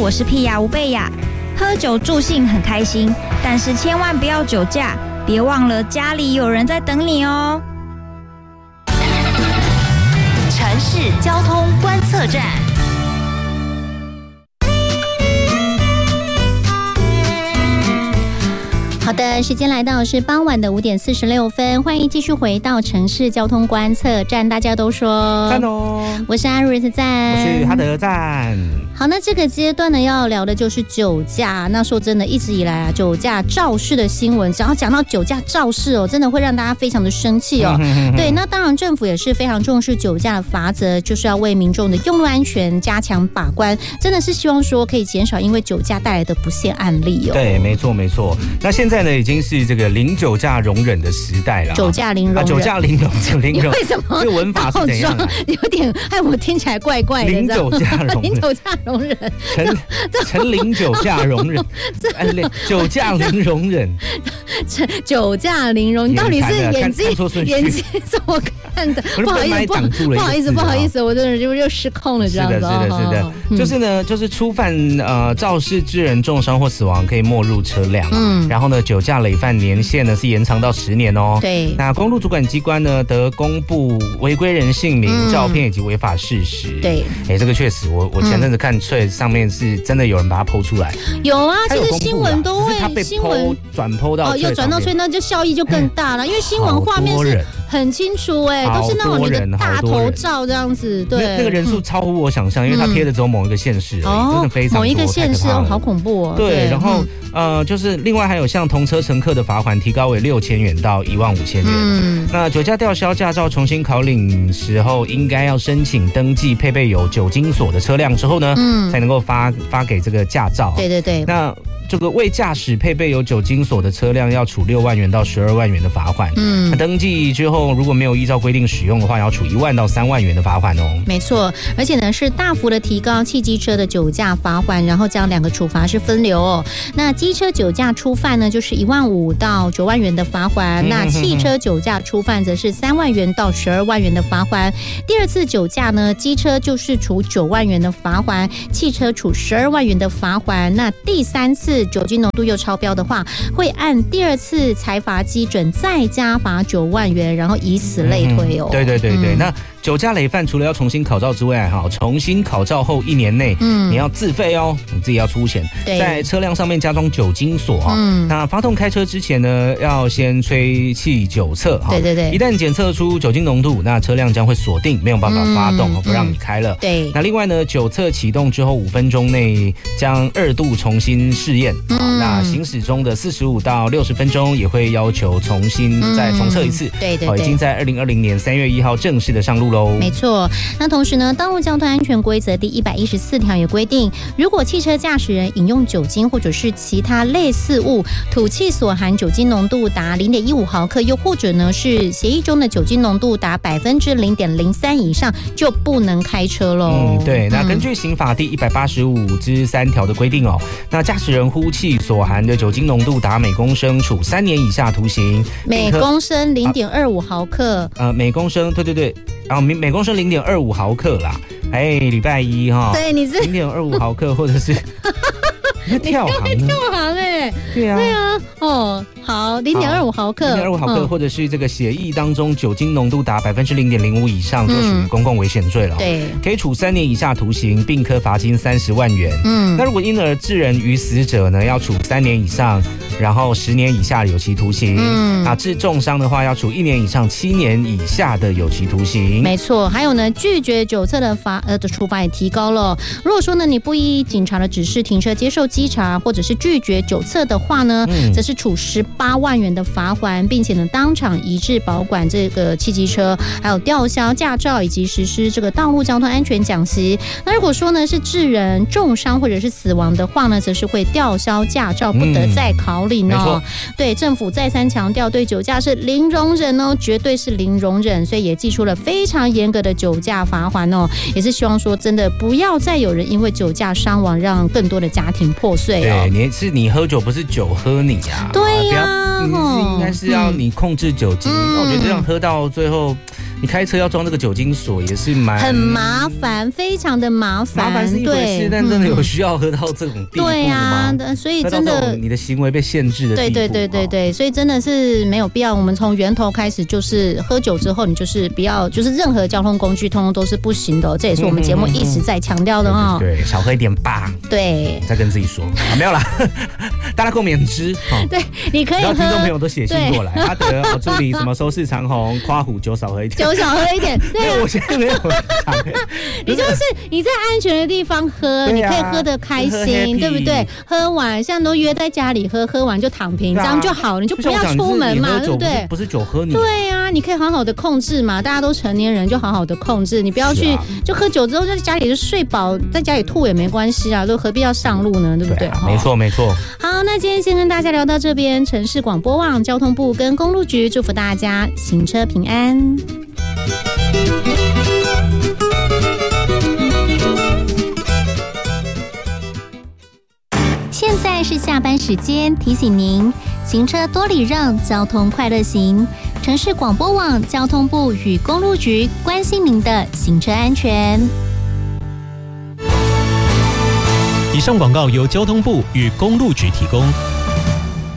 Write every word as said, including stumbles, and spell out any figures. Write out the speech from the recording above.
我是屁雅吴贝雅。喝酒助兴很开心，但是千万不要酒驾，别忘了家里有人在等你哦。 城市交通观测站。好的，时间来到是傍晚的五点四十六分，欢迎继续回到城市交通观测站。大家都说赞哦， 我是阿瑞斯赞， 我是哈德赞。 好，那这个阶段呢，要聊的就是酒驾。那说真的，一直以来啊，酒驾肇事的新闻，只要讲到酒驾肇事哦，真的会让大家非常的生气哦。嗯、对，那当然政府也是非常重视酒驾的罚则，就是要为民众的用路安全加强把关，真的是希望说可以减少因为酒驾带来的不幸案例哦。 对，没错没错。那现在呢，已经是这个零酒驾容忍的时代了。 酒驾零容忍，啊、 酒驾零容忍，零容。 为什么？ 这文法是怎样、啊？ 有点害我听起来怪怪的。 零酒驾容忍， 零酒驾容忍。 陈陈零酒驾容忍，酒驾零容忍， 酒驾零容忍，到底是眼睛眼睛怎么看的？不好意思，不好意思，不好意思，我真的就又失控了，这样子。 是的，是的，是的，嗯、就是呢，就是初犯呃肇事致人重伤或死亡可以没入车辆，嗯，然后呢，酒驾累犯年限呢是延长到十年哦。 对， 那公路主管机关呢得公布违规人姓名、嗯、照片以及违法事实。 对， 哎，这个确实，我我前阵子看脆上面是真的有人把它 po 出来。 有啊，其实新闻都会， 他被 po 转 po 到哦，又转到脆，那就效益就更大了，因为新闻画面是很清楚哎、欸，都是那种你的大头照这样子，对， 那, 那个人数超乎我想象，因为他贴的只有某一个县市而已，嗯、真的非常多， 某一个县市哦，好恐怖哦。 对，对然后、嗯、呃，就是另外还有像同车乘客的罚款提高为六千元到一万五千元。嗯，那酒驾吊销驾照重新考领时候，应该要申请登记配备有酒精锁的车辆之后呢，嗯，才能够发发给这个驾照。 对对对， 那。这个未驾驶配备有酒精锁的车辆要处六万元到十二万元的罚款。嗯，那登记之后如果没有依照规定使用的话，要处一万到三万元的罚款哦。 没错，而且呢是大幅的提高汽机车的酒驾罚款，然后将两个处罚是分流哦。那机车酒驾初犯呢就是一万五到九万元的罚款，嗯、那汽车酒驾初犯则是三万元到十二万元的罚款。第二次酒驾呢，机车就是处九万元的罚款，汽车处十二万元的罚款。那第三次酒精浓度又超标的话，会按第二次裁罚基准再加罚九万元，然后以此类推哦。 嗯、对对对对，嗯、那酒驾累犯除了要重新考照之外，哈，重新考照后一年内，嗯，你要自费哦，你自己要出钱，在车辆上面加装酒精锁哈。嗯，那发动开车之前呢，要先吹气酒测哈。 对对对， 一旦检测出酒精浓度，那车辆将会锁定，没有办法发动，嗯、不让你开了。 对， 那另外呢，酒测启动之后五分钟内将二度重新试验。嗯那行驶中的四十五到六十分钟也会要求重新再重测一次。 嗯、对对对， 已经在二零二零年三月一号正式的上路喽。 没错。那同时呢，道路交通安全规则第一百一十四条也规定，如果汽车驾驶人饮用酒精或者是其他类似物，吐气所含酒精浓度达零点一五毫克，又或者呢是协议中的酒精浓度达百分之零点零三以上，就不能开车喽。 嗯，对。那根据刑法第一百八十五之三条的规定哦，那驾驶人呼气所含的酒精浓度达每公升处三年以下徒刑， 每公升零点二五毫克。 呃，每公升，对对对，然后每每公升零点二五毫克啦。哎，礼拜一哈， 对，你是零点二五毫克，或者是你跳行， 跳行哎， 对啊， 对啊，哦。好，零点二五毫克， 零点二五毫克，或者是这个血液当中酒精浓度达百分之零点零五以上，就属于公共危险罪了。 对， 可以处三年以下徒刑，并科罚金三十万元。嗯，那如果因而致人于死者呢，要处三年以上，然后十年以下的有期徒刑。嗯，啊，致重伤的话，要处一年以上七年以下的有期徒刑。 没错，还有呢，拒绝酒测的罚呃的处罚也提高了。如果说呢，你不依警察的指示停车接受稽查，或者是拒绝酒测的话呢，嗯、则是处十八万元的罚款，并且呢当场移至保管这个汽机车，还有吊销驾照以及实施这个道路交通安全讲习。那如果说呢是致人重伤或者是死亡的话呢，则是会吊销驾照，不得再考领哦。嗯、对，政府再三强调对酒驾是零容忍哦，绝对是零容忍，所以也祭出了非常严格的酒驾罚款哦，也是希望说真的不要再有人因为酒驾伤亡，让更多的家庭破碎哦。 对，你是你喝酒，不是酒喝你啊。 对呀、啊。 你是应该是要你控制酒精，嗯、我觉得这样喝到最后， 你开车要装这个酒精锁也是蛮很麻烦，非常的麻烦。 麻烦是一回事，但真的有需要喝到这种地步吗？ 对呀、啊，所以真的你的行为被限制的地步。 对对对对对，所以真的是没有必要。我们从源头开始，就是喝酒之后，你就是不要，就是任何交通工具通通都是不行的、哦。这也是我们节目一直在强调的哦。 对, 对, 对，少喝一点吧。 对， 再跟自己说啊，没有啦，大家共勉之。哦、 对，你可以喝。 然后听众朋友都写信过来，阿德、哦、助理什么收视长虹、夸虎酒少喝一点， 酒少喝一点。对、啊， 我现在没有想。 你就是你在安全的地方喝，啊、你可以喝得开心，对不对？喝完像都约在家里喝，喝完就躺平，啊、这样就好，你就不要出门嘛，对不对？ 不是酒喝你。 对呀、啊，你可以好好的控制嘛，大家都成年人就好好的控制，你不要去、啊、就喝酒之后在家里就睡饱，在家里吐也没关系啊，都何必要上路呢？对不对？ 对啊、没错没错。 好，那今天先跟大家聊到这边，城市广播网交通部跟公路局祝福大家行车平安。现在是下班时间，提醒您行车多礼让，交通快乐行。城市广播网交通部与公路局关心您的行车安全。 以上广告由交通部与公路局提供。